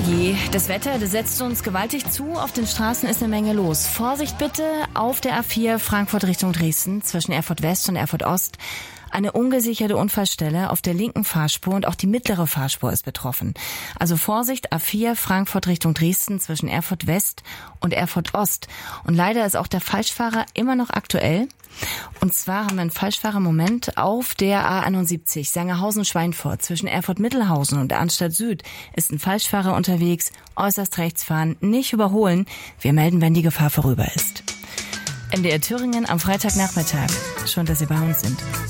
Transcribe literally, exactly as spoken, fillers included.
je, das Wetter, das setzt uns gewaltig zu. Auf den Straßen ist eine Menge los. Vorsicht bitte auf der A vier Frankfurt Richtung Dresden zwischen Erfurt West und Erfurt Ost. Eine ungesicherte Unfallstelle auf der linken Fahrspur und auch die mittlere Fahrspur ist betroffen. Also Vorsicht, A vier Frankfurt Richtung Dresden zwischen Erfurt West und Erfurt Ost. Und leider ist auch der Falschfahrer immer noch aktuell. Und zwar haben wir einen Falschfahrermoment auf der A einundsiebzig Sangerhausen-Schweinfurt zwischen Erfurt-Mittelhausen und der Anstalt Süd ist ein Falschfahrer unterwegs. Äußerst rechts fahren, nicht überholen. Wir melden, wenn die Gefahr vorüber ist. N D R Thüringen am Freitagnachmittag. Schön, dass Sie bei uns sind.